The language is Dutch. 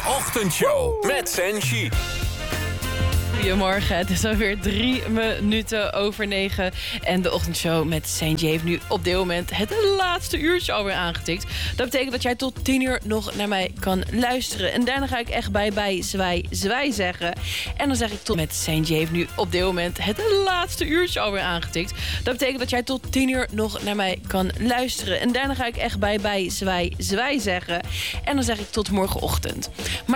Ochtendshow met Senshi. Goedemorgen, het is alweer 9:03. En de ochtendshow met Saintje heeft nu op dit moment het laatste uurtje alweer aangetikt. Dat betekent dat jij tot 10 uur nog naar mij kan luisteren. En daarna ga ik echt bij zwaai zeggen. En dan zeg ik tot met Saintje heeft nu op dit moment het laatste uurtje alweer aangetikt. Dat betekent dat jij tot 10 uur nog naar mij kan luisteren. En daarna ga ik echt bij zwaai zeggen. En dan zeg ik tot morgenochtend. Maar